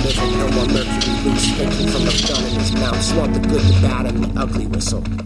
living. No more mercury loose, thinking from a gun in his mouth. Swamp the good, the bad, and the ugly whistle.